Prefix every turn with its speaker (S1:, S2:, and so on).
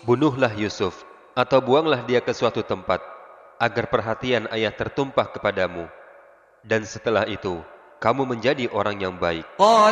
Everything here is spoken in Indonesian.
S1: bunuhlah Yusuf, atau buanglah dia ke suatu tempat, agar perhatian ayah tertumpah kepadamu. Dan setelah itu, kamu menjadi orang yang baik.